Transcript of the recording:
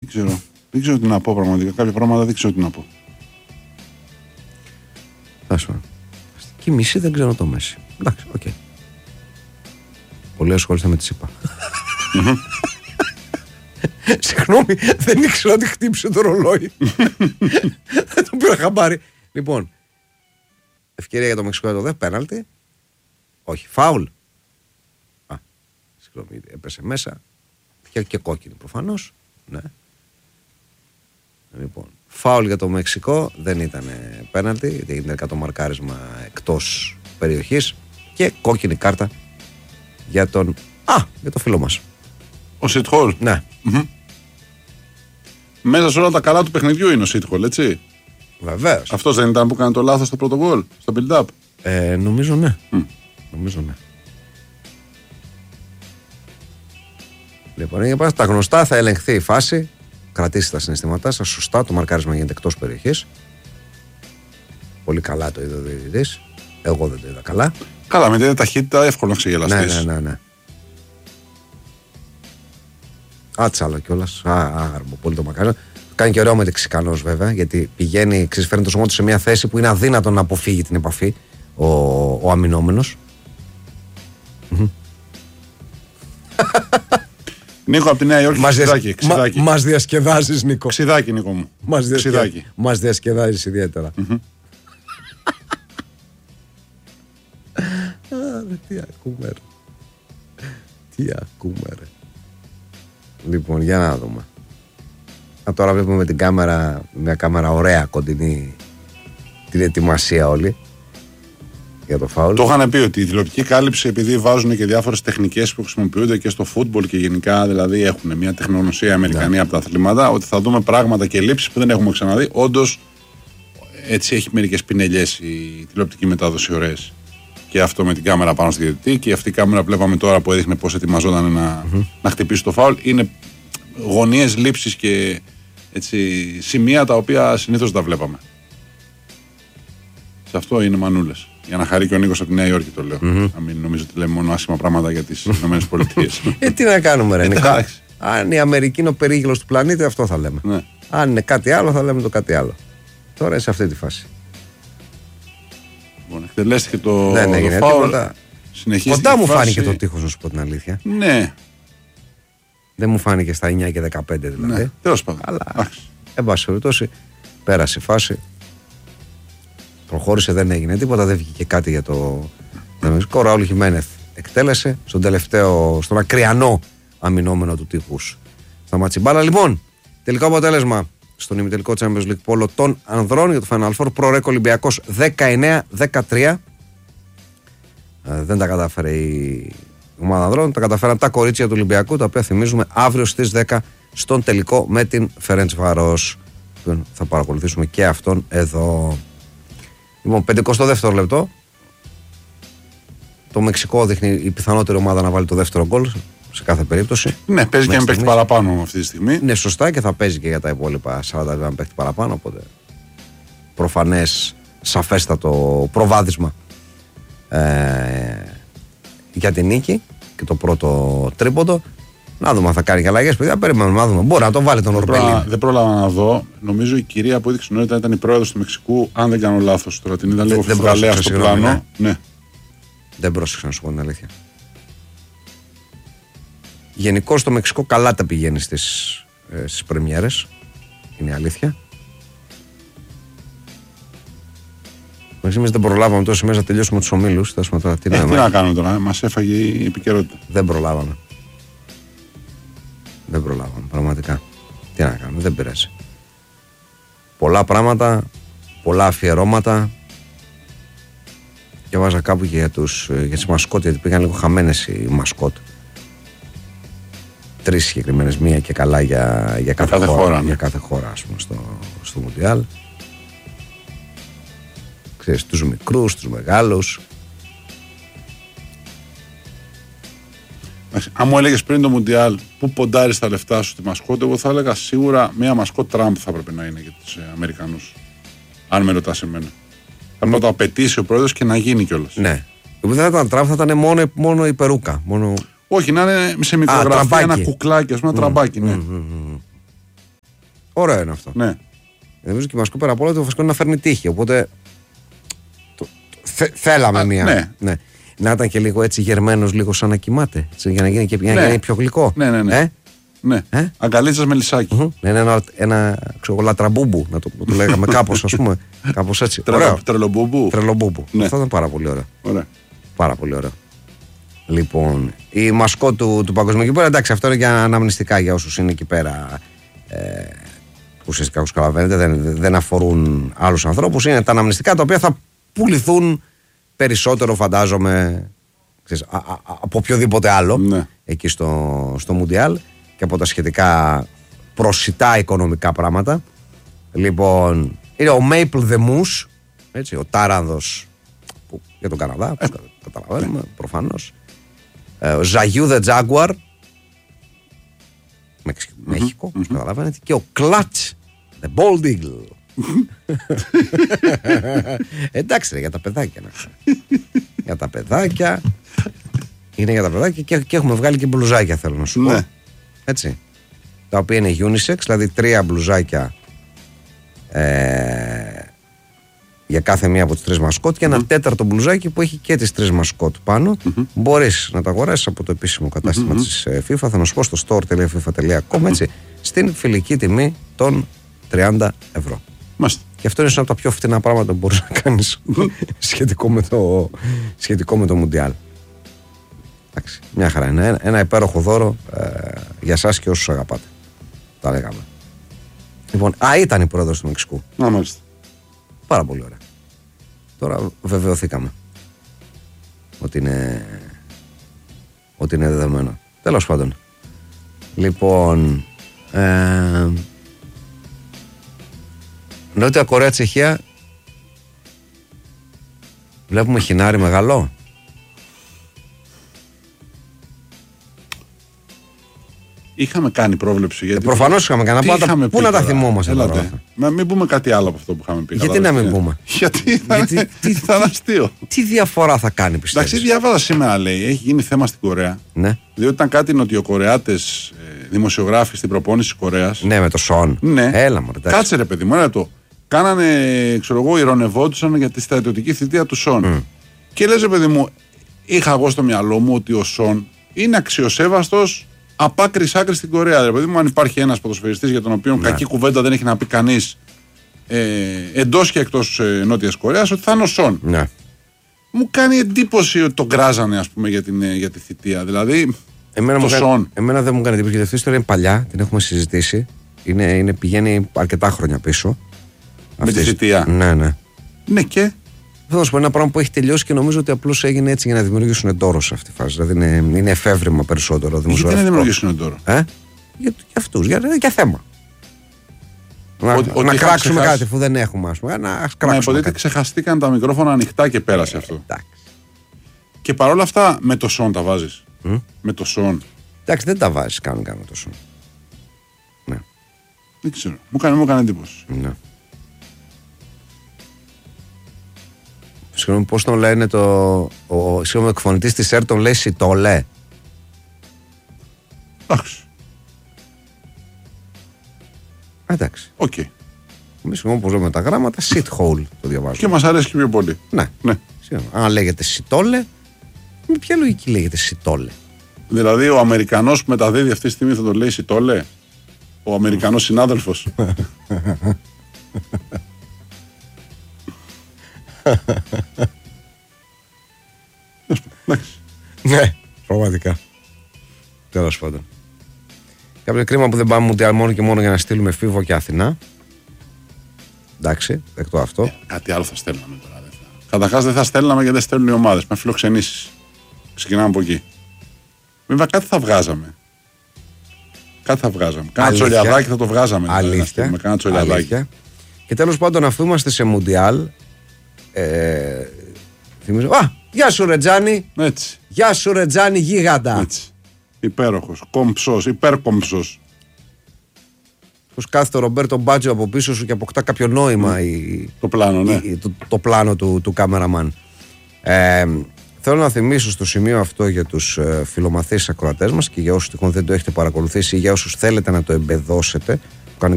Δεν ξέρω τι να πω πραγματικά. Κάποια πράγματα δεν ξέρω τι να πω. Και μισή δεν ξέρω το Μέση. Εντάξει, οκ. Πολύ ασχολείστε με τη ΣΥΠΑ. Συγγνώμη, δεν ήξερα ότι χτύπησε το ρολόι. Δεν το πήρα χαμπάρι. Λοιπόν, ευκαιρία για το Μεξικό για το δε, πέναλτι. Όχι, φάουλ. Συγγνώμη, έπεσε μέσα. Και κόκκινη προφανώς. Ναι. Λοιπόν, φάουλ για το Μεξικό, δεν ήταν πέναλτι, γιατί έγινε το μαρκάρισμα εκτός περιοχής. Και κόκκινη κάρτα για τον. Για το φίλο μας. Ο Σιτχόλ. Ναι. Μέσα σε όλα τα καλά του παιχνιδιού είναι ο Σιτχόλ, έτσι. Βεβαίως. Αυτός δεν ήταν που έκανε το λάθος στο πρώτο γκολ, στο build-up. Νομίζω ναι. Νομίζω ναι. Λοιπόν, για πάση, τα γνωστά, θα ελεγχθεί η φάση. Κρατήσει τα συναισθήματά σας. Σωστά, το μαρκάρισμα γίνεται εκτός περιοχής. Πολύ καλά το είδε ο διαιτητής. Εγώ δεν το είδα καλά. Καλά, με την ταχύτητα εύκολο να ξεγελαστείς. Ναι. Άτσαλο κιόλας. Άγαρμο, πολύ το μαρκάρισμα. Κάνει και ωραίο Μεξικανός βέβαια, γιατί πηγαίνει, φέρνει το σώμα του σε μια θέση που είναι αδύνατο να αποφύγει την επαφή ο αμυνόμενος. Νίκο από τη Νέα Υόρκη, ξιδάκι. Μας διασκεδάζεις, Νίκο. Ξιδάκι, Νίκο μου. Μας διασκεδάζεις ιδιαίτερα. Τι ακούμε ρε. Λοιπόν, για να δούμε. Τώρα βλέπουμε με την κάμερα, μια κάμερα ωραία κοντινή, την ετοιμασία όλη για το φάουλ. Το είχαν πει ότι η τηλεοπτική κάλυψη, επειδή βάζουν και διάφορες τεχνικές που χρησιμοποιούνται και στο φούτμπολ και γενικά, δηλαδή έχουν μια τεχνογνωσία Αμερικανή από τα αθλήματα, ότι θα δούμε πράγματα και λήψεις που δεν έχουμε ξαναδεί. Όντως, έτσι έχει μερικές πινελιές η τηλεοπτική μετάδοση ωραίες. Και αυτό με την κάμερα πάνω στη διαιτητή, και αυτή η κάμερα που βλέπαμε τώρα που έδειχνε πώς ετοιμαζόταν να χτυπήσει το φάουλ, είναι γωνίες, λήψεις και έτσι, σημεία τα οποία συνήθως τα βλέπαμε. Σε αυτό είναι μανούλες. Για να χαρεί και ο Νίκος από τη Νέα Υόρκη το λέω. Να μην νομίζω ότι λέμε μόνο άσχημα πράγματα για τις ΗΠΑ. Τι να κάνουμε, ρε. Αν η Αμερική είναι ο περίγυλος του πλανήτη, αυτό θα λέμε. Ναι. Αν είναι κάτι άλλο, θα λέμε το κάτι άλλο. Τώρα είναι σε αυτή τη φάση. Λοιπόν, εκτελέστηκε το φάουλ. Κοντά μου φάση... φάνηκε το τείχος, να σου πω την αλήθεια. Ναι. Δεν μου φάνηκε στα 9 και 15 δηλαδή. Ναι, τέλος πάντων. Αλλά, εν πάση περιπτώσει, πέρασε η φάση. Προχώρησε, δεν έγινε τίποτα, δεν βγήκε κάτι για το Μεξικό. Ραούλ Χιμένεθ εκτέλεσε στον ακριανό αμυνόμενο του τείχους στα Ματσιμπάλα. Λοιπόν, τελικό αποτέλεσμα στον ημιτελικό Champions League Πόλο των ανδρών για το Final Four. Προρέκ Ολυμπιακός 19-13. Δεν τα κατάφερε η ομάδα ανδρών, τα καταφέραν τα κορίτσια του Ολυμπιακού, τα οποία θυμίζουμε αύριο στις 10 στον τελικό με την Φερεντσβάρος. Θα παρακολουθήσουμε και αυτόν εδώ. Λοιπόν, 52ο λεπτό. Το Μεξικό δείχνει η πιθανότερη ομάδα να βάλει το δεύτερο γκολ σε κάθε περίπτωση. Ναι, παίζει και με παίχτη παραπάνω αυτή τη στιγμή. Ναι, σωστά, και θα παίζει και για τα υπόλοιπα 40 λεπτά με παίχτη παραπάνω. Οπότε προφανές, σαφέστατο προβάδισμα για την νίκη και το πρώτο τρίποντο. Να δούμε αν θα κάνει και αλλαγές. Παιδιά, περιμένουμε να δούμε. Μπορεί να το βάλει τον Ορμπελίν. Δεν πρόλαβα να δω. Νομίζω η κυρία που έδειξε νωρίτερα ήταν η πρόεδρος του Μεξικού. Αν δεν κάνω λάθος τώρα, την είδα λίγο φευγαλέα στο πλάνο. Ναι. Δεν πρόσεξα να σου πω την αλήθεια. Γενικώς το Μεξικό καλά τα πηγαίνει στις πρεμιέρες. Είναι η αλήθεια. Εμείς δεν προλάβαμε τόσες μέρες να τελειώσουμε τους ομίλους. Τι να κάνουμε τώρα, μας έφαγε η επικαιρότητα. Δεν προλάβαμε. Δεν προλάβαμε, πραγματικά. Τι να κάνουμε, δεν πειράζει. Πολλά πράγματα, πολλά αφιερώματα. Και βάζα κάπου και για τις μασκότ, γιατί πήγαν λίγο χαμένες οι μασκότ. 3 συγκεκριμένες, μία και καλά για κάθε χώρα. Για κάθε χώρα, ας πούμε, στο Μουντιάλ. Ξέρεις, τους μικρούς, τους μεγάλους. Αν μου έλεγες πριν το Μουντιάλ πού ποντάρεις τα λεφτά σου τη μασκότ, εγώ θα έλεγα σίγουρα μια μασκότ Τραμπ θα πρέπει να είναι για τους Αμερικανούς. Αν με ρωτάς εμένα. Θα πρέπει να το απαιτήσει ο πρόεδρος και να γίνει κιόλας. Ναι. Δεν θα ήταν Τραμπ, θα ήταν μόνο η περούκα. Όχι, να είναι σε μικρογραφία, ένα κουκλάκι, ας πούμε, ένα τραμπάκι. Ναι. Ωραίο είναι αυτό. Ναι. Νομίζω και η μασκό πέρα από όλα το βασικό είναι να φέρνει τύχη. Οπότε. Θέλαμε μία. Ναι. Να ήταν και λίγο έτσι γερμένος, λίγο σαν να κοιμάται. Για να γίνει και πιο γλυκό. Ναι. Ναι. Αγκαλίτσας με λυσάκι. Ένα λατραμπούμπου, να το λέγαμε κάπως, ας πούμε. Κάπως έτσι. Τρελομπούμπου. Ναι. Αυτό ήταν πάρα πολύ ωραίο. Ωραία. Πάρα πολύ ωραίο. Λοιπόν, η μασκό του Παγκοσμίου εκεί πέρα, εντάξει, αυτό είναι για αναμνηστικά για όσους είναι εκεί πέρα. Που ουσιαστικά, όπως καταλαβαίνετε, δεν αφορούν άλλους ανθρώπους. Είναι τα αναμνηστικά τα οποία θα πουληθούν περισσότερο, φαντάζομαι, από οποιοδήποτε άλλο, ναι, εκεί στο Μουντιάλ και από τα σχετικά προσιτά οικονομικά πράγματα. Λοιπόν, είναι ο Maple the Moose, έτσι, ο τάρανδος για τον Καναδά, καταλαβαίνουμε, προφανώς. Ο Ζαγιού the Jaguar, Μέχικο, όπως καταλαβαίνετε, και ο Clutch the Bald Eagle. Εντάξει, για τα παιδάκια. Για τα παιδάκια. Είναι για τα παιδάκια και έχουμε βγάλει και μπλουζάκια, θέλω να σου πω. Έτσι. Τα οποία είναι unisex, δηλαδή 3 μπλουζάκια για κάθε μία από τις 3 μασκότ και ένα τέταρτο μπλουζάκι που έχει και τις 3 μασκότ πάνω. Μπορείς να τα αγοράσεις από το επίσημο κατάστημα της FIFA. Θα να σου πω στο store.fifa.com, έτσι, στην φιλική τιμή των 30 ευρώ. Και αυτό είναι ένα από τα πιο φτηνά πράγματα που μπορείς να κάνεις σχετικό με το Μουντιάλ. Εντάξει, μια χαρά είναι. Ένα υπέροχο δώρο για εσάς και όσους αγαπάτε. Τα λέγαμε. Λοιπόν, ήταν η πρόεδρος του Μεξικού. Μάλιστα. Πάρα πολύ ωραία. Τώρα βεβαιωθήκαμε ότι είναι δεδομένο. Τέλος πάντων. Λοιπόν, Νότια Κορέα, Τσεχία. Βλέπουμε χινάρι μεγάλο. Είχαμε κάνει πρόβλεψη. Γιατί προφανώς είχαμε κάνει. Πού να τα θυμόμαστε τώρα. Να μην πούμε κάτι άλλο από αυτό που είχαμε πει. Γιατί να μην πούμε. Γιατί θα είναι αστείο. Τι διαφορά θα κάνει, πιστεύεις? Εντάξει, διάβαζα σήμερα, λέει, έχει γίνει θέμα στην Κορέα. Ναι. Διότι ήταν κάτι νοτιοκορεάτες δημοσιογράφοι στην προπόνηση της Κορέας. Ναι, με το Σον. Ναι. Έλα μου, κάτσε ρε παιδί μου, ένα λεπτό. Κάνανε, ξέρω εγώ, ειρωνευόντουσαν για τη στρατιωτική θητεία του Σον. Και λες, ρε παιδί μου, είχα εγώ στο μυαλό μου ότι ο Σον είναι αξιοσέβαστος απ' άκρης άκρης στην Κορέα. Ρε παιδί μου, αν υπάρχει ένας ποδοσφαιριστής για τον οποίο κακή κουβέντα δεν έχει να πει κανείς εντός και εκτός Νότιας Κορέας, ότι θα είναι ο Σον. Ναι. Μου κάνει εντύπωση ότι τον κράζανε, ας πούμε, για τη θητεία. Δηλαδή, εμένα δεν μου κάνει εντύπωση, γιατί αυτή η ιστορία είναι παλιά, την έχουμε συζητήσει. Πηγαίνει αρκετά χρόνια πίσω. Με τη θητεία. Ναι. Ναι, και. Θα σου πω ένα πράγμα που έχει τελειώσει και νομίζω ότι απλώς έγινε έτσι για να δημιουργήσουν εντόρο σε αυτή τη φάση. Δηλαδή είναι εφεύρημα περισσότερο. Γιατί να δημιουργήσουν εντόρο? Για αυτούς, για θέμα. Να κράξουμε κάτι που δεν έχουμε, ας πούμε. Να υποτίθεται ξεχαστήκαν τα μικρόφωνα ανοιχτά και πέρασε αυτό. Εντάξει. Και παρόλα αυτά με το Σον τα βάζεις. Με το Σον. Εντάξει, δεν τα βάζεις κανονικά με το Σον. Ναι. Δεν ξέρω. Μου έκανε εντύπωση. Ναι. Συγγνώμη, πώς τον λένε ο εκφωνητής της ΕΡΤ, τον λέει Σιτόλε. Εντάξει. Οκ. Εμείς συγγνώμη πώς λέμε τα γράμματα, sit hole το διαβάζουμε. Και μας αρέσει και πιο πολύ. Ναι. Αν λέγεται Σιτόλε, με ποια λογική λέγεται Σιτόλε? Δηλαδή ο Αμερικανός που μεταδίδει αυτή τη στιγμή θα τον λέει Σιτόλε? Ο Αμερικανός συνάδελφος. Ναι, πραγματικά. Τέλος πάντων. Κάποιο κρίμα που δεν πάμε Μουντιάλ μόνο και μόνο για να στείλουμε Φίβο και Αθηνά. Εντάξει, δεκτό αυτό. Κάτι άλλο θα στέλναμε τώρα. Καταρχάς δεν θα στέλναμε γιατί δεν στέλνουν οι ομάδες. Με φιλοξενήσεις. Ξεκινάμε από εκεί. Βέβαια κάτι θα βγάζαμε. Κάνα τσολιαδάκι θα το βγάζαμε. Αλήθεια. Κάνα τσολιαδάκι. Και τέλος πάντων, αφού είμαστε σε Μουντιάλ, θυμίζω. Γεια σου Ρετζάνη. Έτσι. Γεια σου Ρετζάνη γίγαντα. Έτσι. Υπέροχος, κομψός, υπερκομψός. Πως κάθεται ο Ρομπέρτο Μπάτζο από πίσω σου και αποκτά κάποιο νόημα το πλάνο, ναι. Το πλάνο του κάμεραμαν. Θέλω να θυμίσω στο σημείο αυτό για τους φιλομαθείς ακροατές μας και για όσους τυχόν δεν το έχετε παρακολουθήσει ή για όσους θέλετε να το εμπεδώσετε,